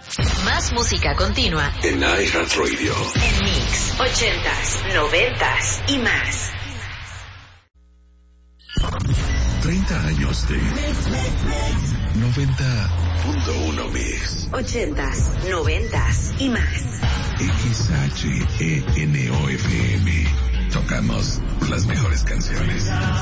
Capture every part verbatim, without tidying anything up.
Más música continua en iHeartRadio. En Mix, ochentas, noventas y más. treinta años de noventa punto uno Mix. Ochentas, noventas y más. X H E N O F M. Tocamos las mejores canciones.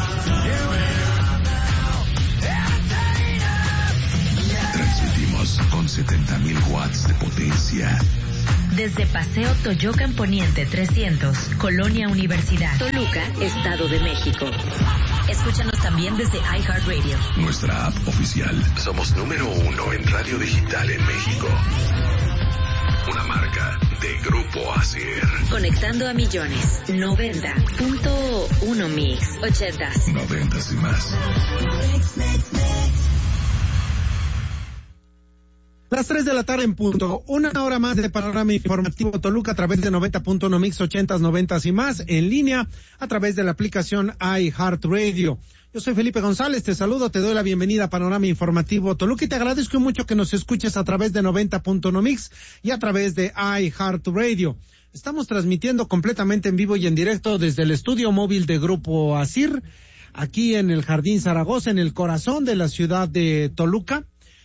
Transmitimos con setenta mil watts de potencia. Desde Paseo Toyocan Poniente trescientos, Colonia Universidad, Toluca, Estado de México. Escúchanos también desde iHeartRadio. Nuestra app oficial. Somos número uno en radio digital en México. Una marca de Grupo Asir. Conectando a millones. noventa punto uno Mix. ochentas. Noventas y más. Las tres de la tarde en punto, una hora más de panorama informativo Toluca a través de noventa punto uno Mix, ochentas, noventas y más, en línea a través de la aplicación iHeartRadio. Yo soy Felipe González, te saludo, te doy la bienvenida a Panorama Informativo Toluca y te agradezco mucho que nos escuches a través de noventa punto uno Mix y a través de iHeartRadio. Estamos transmitiendo completamente en vivo y en directo desde el estudio móvil de Grupo Asir, aquí en el Jardín Zaragoza, en el corazón de la ciudad de Toluca.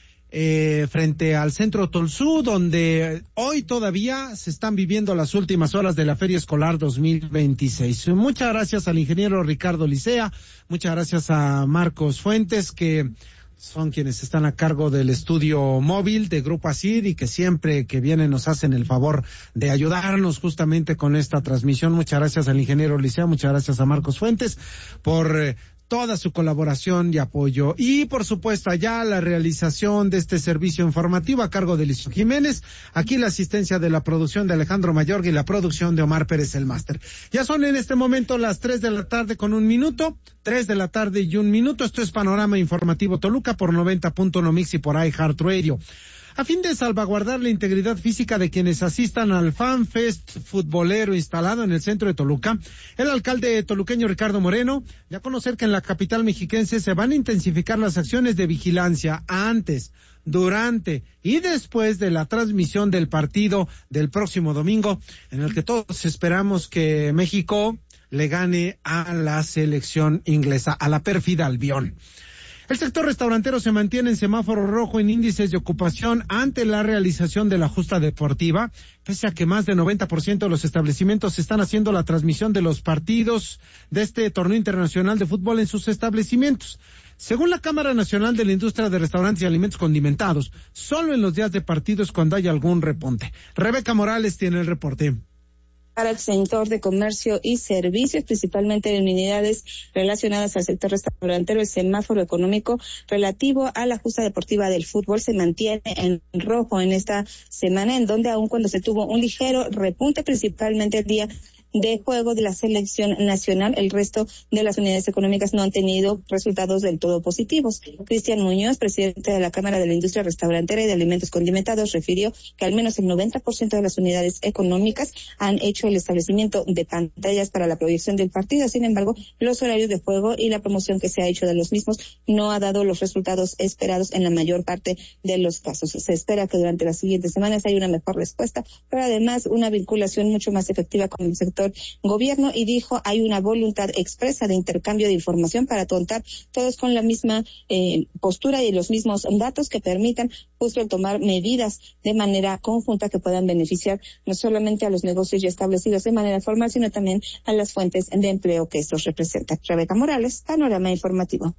Eh, frente al Centro Tolsú, donde hoy todavía se están viviendo las últimas horas de la Feria Escolar dos mil veintiséis. Muchas gracias al ingeniero Ricardo Licea, muchas gracias a Marcos Fuentes, que son quienes están a cargo del estudio móvil de Grupo Asir y que siempre que vienen nos hacen el favor de ayudarnos justamente con esta transmisión. Muchas gracias al ingeniero Licea, muchas gracias a Marcos Fuentes por eh, toda su colaboración y apoyo. Y, por supuesto, allá la realización de este servicio informativo a cargo de Licio Jiménez. Aquí la asistencia de la producción de Alejandro Mayorga y la producción de Omar Pérez, el máster. Ya son en este momento las tres de la tarde con un minuto. Tres de la tarde y un minuto. Esto es Panorama Informativo Toluca por noventa punto uno Mix y por iHeartRadio. A fin de salvaguardar la integridad física de quienes asistan al Fan Fest futbolero instalado en el centro de Toluca, el alcalde toluqueño Ricardo Moreno dio a conocer que en la capital mexiquense se van a intensificar las acciones de vigilancia antes, durante y después de la transmisión del partido del próximo domingo, en el que todos esperamos que México le gane a la selección inglesa, a la pérfida Albión. El sector restaurantero se mantiene en semáforo rojo en índices de ocupación ante la realización de la justa deportiva, pese a que más del noventa por ciento de los establecimientos están haciendo la transmisión de los partidos de este torneo internacional de fútbol en sus establecimientos. Según la Cámara Nacional de la Industria de Restaurantes y Alimentos Condimentados, solo en los días de partido es cuando hay algún repunte. Rebeca Morales tiene el reporte. Para el sector de comercio y servicios, principalmente en unidades relacionadas al sector restaurantero, el semáforo económico relativo a la justa deportiva del fútbol se mantiene en rojo en esta semana, en donde aun cuando se tuvo un ligero repunte, principalmente el día de juego de la selección nacional, el resto de las unidades económicas no han tenido resultados del todo positivos. Cristian Muñoz, presidente de la Cámara de la Industria Restaurantera y de Alimentos Condimentados, refirió que al menos el noventa por ciento de las unidades económicas han hecho el establecimiento de pantallas para la proyección del partido. Sin embargo, los horarios de juego y la promoción que se ha hecho de los mismos no ha dado los resultados esperados en la mayor parte de los casos. Se espera que durante las siguientes semanas haya una mejor respuesta, pero además una vinculación mucho más efectiva con el sector gobierno, y dijo hay una voluntad expresa de intercambio de información para contar todos con la misma eh, postura y los mismos datos que permitan justo el tomar medidas de manera conjunta que puedan beneficiar no solamente a los negocios ya establecidos de manera formal, sino también a las fuentes de empleo que estos representan. Rebeca Morales, Panorama Informativo.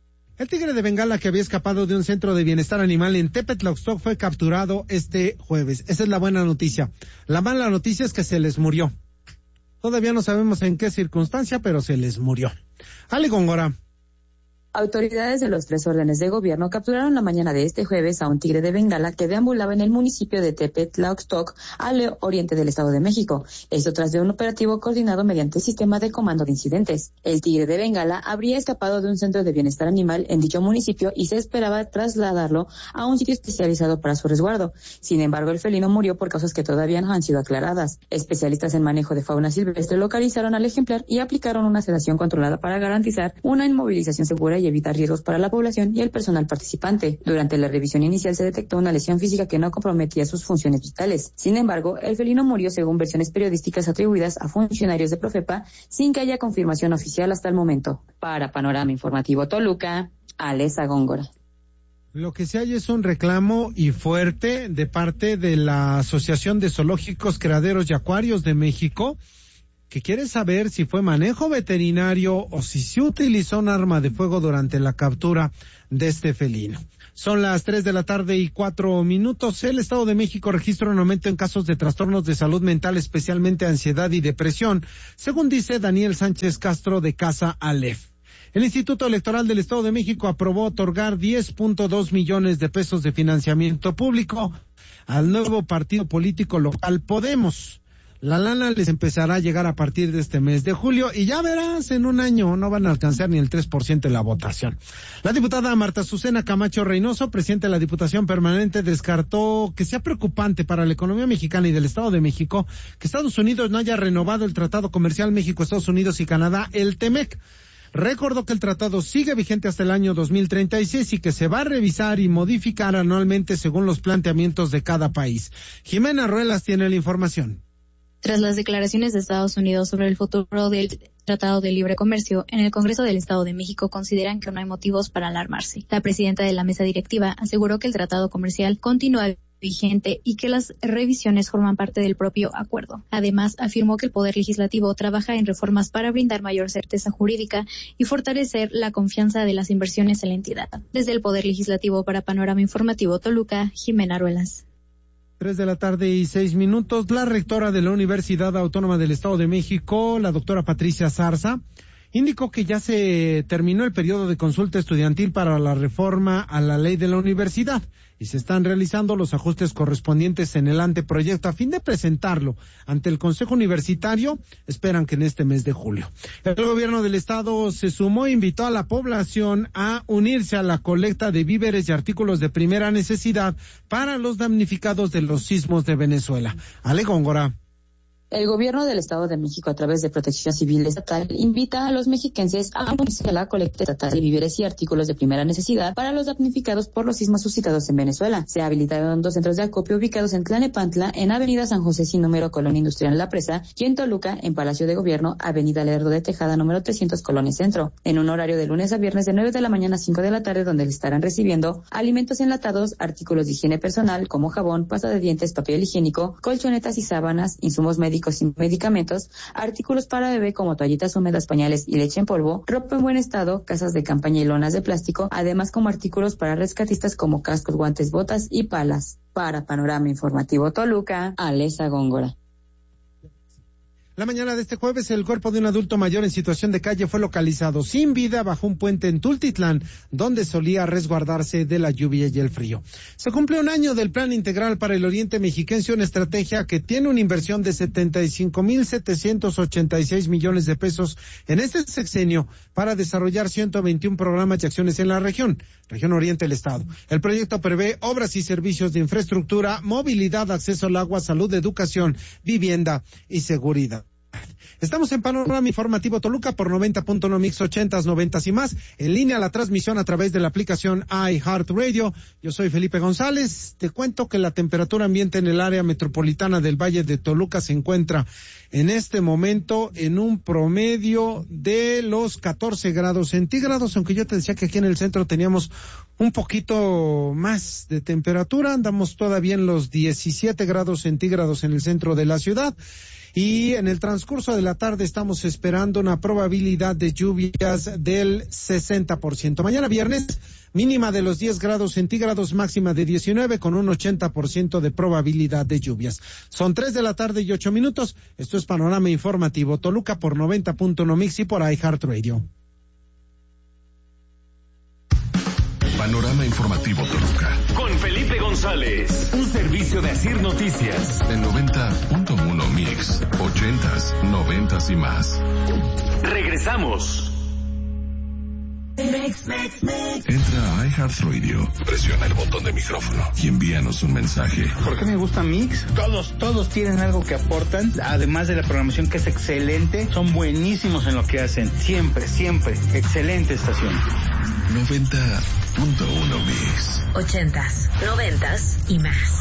El tigre de Bengala que había escapado de un centro de bienestar animal en Tepetlaxtoc fue capturado este jueves. Esa es la buena noticia. La mala noticia es que se les murió. Todavía no sabemos en qué circunstancia, pero se les murió. Ale Góngora. Autoridades de los tres órdenes de gobierno capturaron la mañana de este jueves a un tigre de Bengala que deambulaba en el municipio de Tepetlaxtoc, al oriente del Estado de México. Esto tras de un operativo coordinado mediante el sistema de comando de incidentes. El tigre de Bengala habría escapado de un centro de bienestar animal en dicho municipio y se esperaba trasladarlo a un sitio especializado para su resguardo. Sin embargo, el felino murió por causas que todavía no han sido aclaradas. Especialistas en manejo de fauna silvestre localizaron al ejemplar y aplicaron una sedación controlada para garantizar una inmovilización segura y y evitar riesgos para la población y el personal participante. Durante la revisión inicial se detectó una lesión física que no comprometía sus funciones vitales. Sin embargo, el felino murió según versiones periodísticas atribuidas a funcionarios de Profepa, sin que haya confirmación oficial hasta el momento. Para Panorama Informativo Toluca, Alesa Góngora. Lo que se halla es un reclamo y fuerte de parte de la Asociación de Zoológicos, Criaderos y Acuarios de México, que quiere saber si fue manejo veterinario o si se utilizó un arma de fuego durante la captura de este felino. Son las tres de la tarde y cuatro minutos. El Estado de México registra un aumento en casos de trastornos de salud mental, especialmente ansiedad y depresión, según dice Daniel Sánchez Castro de Casa Aleph. El Instituto Electoral del Estado de México aprobó otorgar diez punto dos millones de pesos de financiamiento público al nuevo partido político local Podemos. La lana les empezará a llegar a partir de este mes de julio y ya verás, en un año no van a alcanzar ni el tres por ciento de la votación. La diputada Marta Azucena Camacho Reynoso, presidenta de la Diputación Permanente, descartó que sea preocupante para la economía mexicana y del Estado de México que Estados Unidos no haya renovado el Tratado Comercial México, Estados Unidos y Canadá, el TEMEC. Recordó que el tratado sigue vigente hasta el año dos mil treinta y seis y que se va a revisar y modificar anualmente según los planteamientos de cada país. Jimena Ruelas tiene la información. Tras las declaraciones de Estados Unidos sobre el futuro del Tratado de Libre Comercio, en el Congreso del Estado de México consideran que no hay motivos para alarmarse. La presidenta de la mesa directiva aseguró que el Tratado Comercial continúa vigente y que las revisiones forman parte del propio acuerdo. Además, afirmó que el Poder Legislativo trabaja en reformas para brindar mayor certeza jurídica y fortalecer la confianza de las inversiones en la entidad. Desde el Poder Legislativo para Panorama Informativo Toluca, Jimena Ruelas. Tres de la tarde y seis minutos. La rectora de la Universidad Autónoma del Estado de México, la doctora Patricia Zarza, indicó que ya se terminó el periodo de consulta estudiantil para la reforma a la ley de la universidad y se están realizando los ajustes correspondientes en el anteproyecto a fin de presentarlo ante el Consejo Universitario. Esperan que en este mes de julio. El gobierno del estado se sumó e invitó a la población a unirse a la colecta de víveres y artículos de primera necesidad para los damnificados de los sismos de Venezuela. Ale Góngora. El gobierno del Estado de México, a través de Protección Civil Estatal, invita a los mexiquenses a unirse a la colecta estatal de víveres y artículos de primera necesidad para los damnificados por los sismos suscitados en Venezuela. Se habilitaron dos centros de acopio ubicados en Tlanepantla, en Avenida San José sin número, Colonia Industrial La Presa, y en Toluca, en Palacio de Gobierno, Avenida Lerdo de Tejada, número trescientos, Colonia Centro, en un horario de lunes a viernes de nueve de la mañana a cinco de la tarde, donde estarán recibiendo alimentos enlatados, artículos de higiene personal como jabón, pasta de dientes, papel higiénico, colchonetas y sábanas, insumos médicos y medicamentos, artículos para bebé como toallitas húmedas, pañales y leche en polvo, ropa en buen estado, casas de campaña y lonas de plástico, además como artículos para rescatistas como cascos, guantes, botas y palas. Para Panorama Informativo Toluca, Alesa Góngora. La mañana de este jueves, el cuerpo de un adulto mayor en situación de calle fue localizado sin vida bajo un puente en Tultitlán, donde solía resguardarse de la lluvia y el frío. Se cumple un año del Plan Integral para el Oriente Mexiquense, una estrategia que tiene una inversión de setenta y cinco mil setecientos ochenta y seis millones de pesos en este sexenio para desarrollar ciento veintiún programas y acciones en la región, región oriente del estado. El proyecto prevé obras y servicios de infraestructura, movilidad, acceso al agua, salud, educación, vivienda y seguridad. Estamos en Panorama Informativo Toluca por noventa punto uno Mix ochentas, noventas y más. En línea la transmisión a través de la aplicación iHeartRadio. Yo soy Felipe González. Te cuento que la temperatura ambiente en el área metropolitana del Valle de Toluca se encuentra en este momento en un promedio de los catorce grados centígrados, aunque yo te decía que aquí en el centro teníamos un poquito más de temperatura. Andamos todavía en los diecisiete grados centígrados en el centro de la ciudad. Y en el transcurso de la tarde estamos esperando una probabilidad de lluvias del sesenta por ciento. Mañana viernes, mínima de los diez grados centígrados, máxima de diecinueve, con un ochenta por ciento de probabilidad de lluvias. Son tres de la tarde y ocho minutos. Esto es Panorama Informativo Toluca por noventa punto uno Mix y por iHeartRadio. Panorama Informativo Toluca. Con Felipe González. Un servicio de Asir Noticias. En noventa punto uno Mix. Ochentas, noventas y más. Regresamos. Entra a iHeartRadio, presiona el botón de micrófono y envíanos un mensaje. ¿Por qué me gusta Mix? Todos, todos tienen algo que aportan, además de la programación que es excelente, son buenísimos en lo que hacen, siempre, siempre, excelente estación. noventa punto uno Mix. Ochentas, noventas y más.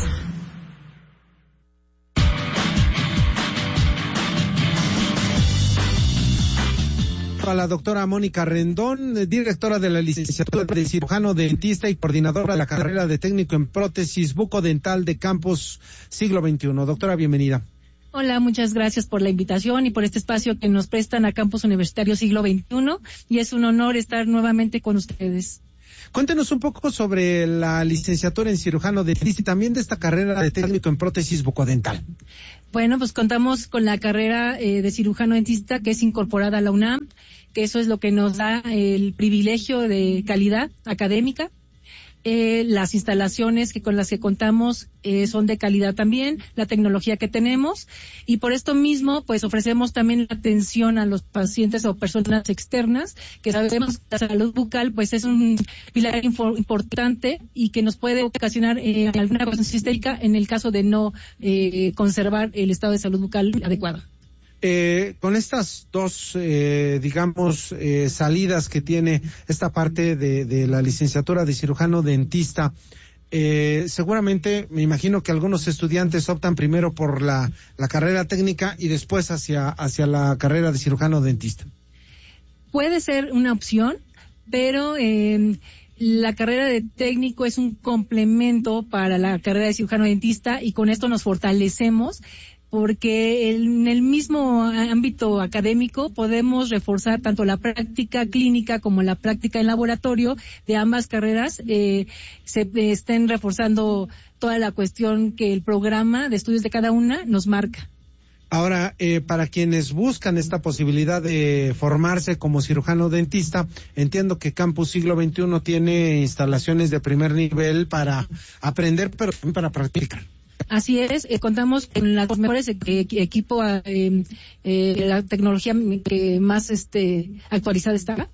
A la doctora Mónica Rendón, directora de la licenciatura de cirujano dentista y coordinadora de la carrera de técnico en prótesis bucodental de Campus Siglo veintiuno. Doctora, bienvenida. Hola, muchas gracias por la invitación y por este espacio que nos prestan a Campus Universitario Siglo veintiuno, y es un honor estar nuevamente con ustedes. Cuéntenos un poco sobre la licenciatura en cirujano dentista y también de esta carrera de técnico en prótesis bucodental. Bueno, pues contamos con la carrera eh, de cirujano dentista que es incorporada a la UNAM, que eso es lo que nos da el privilegio de calidad académica. Eh, las instalaciones que con las que contamos eh, son de calidad también, la tecnología que tenemos, y por esto mismo pues ofrecemos también la atención a los pacientes o personas externas, que sabemos que la salud bucal pues es un pilar infor- importante y que nos puede ocasionar eh, alguna cuestión sistémica en el caso de no eh, conservar el estado de salud bucal adecuado. Eh, con estas dos, eh, digamos, eh, salidas que tiene esta parte de, de la licenciatura de cirujano dentista, eh, seguramente me imagino que algunos estudiantes optan primero por la, la carrera técnica y después hacia, hacia la carrera de cirujano dentista. Puede ser una opción, pero eh, la carrera de técnico es un complemento para la carrera de cirujano dentista, y con esto nos fortalecemos, porque en el mismo ámbito académico podemos reforzar tanto la práctica clínica como la práctica en laboratorio de ambas carreras. Eh, se eh, estén reforzando toda la cuestión que el programa de estudios de cada una nos marca. Ahora, eh, para quienes buscan esta posibilidad de formarse como cirujano dentista, entiendo que Campus Siglo veintiuno tiene instalaciones de primer nivel para aprender, pero también para practicar. Así es, eh, contamos con los mejores eh, equipo, eh, eh, la tecnología que más este actualizada está,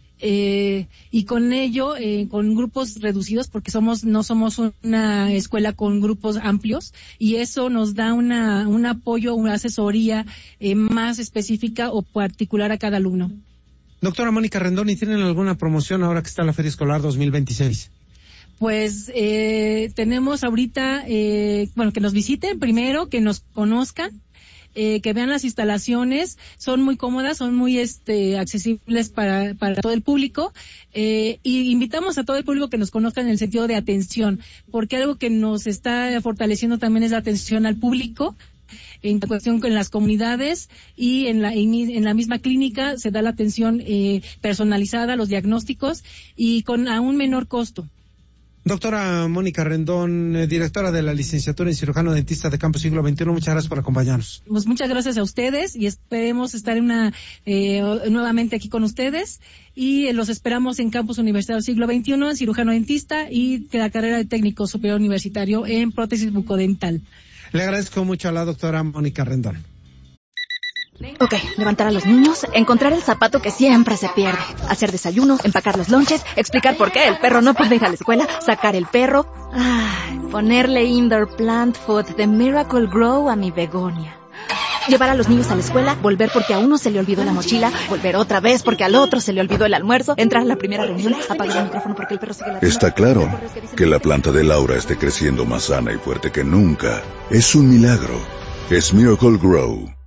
eh, y con ello, eh, con grupos reducidos, porque somos no somos una escuela con grupos amplios, y eso nos da una un apoyo, una asesoría eh, más específica o particular a cada alumno. Doctora Mónica Rendón, ¿y tienen alguna promoción ahora que está la Feria Escolar dos mil veintiséis? Pues eh, tenemos ahorita, eh, bueno, que nos visiten primero, que nos conozcan, eh, que vean las instalaciones, son muy cómodas, son muy este accesibles para para todo el público, eh, y invitamos a todo el público que nos conozca en el sentido de atención, porque algo que nos está fortaleciendo también es la atención al público, en cuestión con las comunidades, y en la en, en la misma clínica se da la atención eh, personalizada, los diagnósticos, y con a un menor costo. Doctora Mónica Rendón, eh, directora de la licenciatura en cirujano dentista de Campus Siglo veintiuno, muchas gracias por acompañarnos. Pues muchas gracias a ustedes, y esperemos estar en una eh, nuevamente aquí con ustedes, y eh, los esperamos en Campus Universitario Siglo veintiuno, en cirujano dentista y de la carrera de técnico superior universitario en prótesis bucodental. Le agradezco mucho a la doctora Mónica Rendón. Ok, levantar a los niños, encontrar el zapato que siempre se pierde, hacer desayuno, empacar los lonches, explicar por qué el perro no puede ir a la escuela, sacar el perro, ay, ponerle indoor plant food de Miracle Grow a mi begonia. Llevar a los niños a la escuela, volver porque a uno se le olvidó la mochila, volver otra vez porque al otro se le olvidó el almuerzo, entrar a la primera reunión, apagar el micrófono porque el perro sigue ladrando. Está claro que la planta de Laura esté creciendo más sana y fuerte que nunca. Es un milagro. Es Miracle Grow.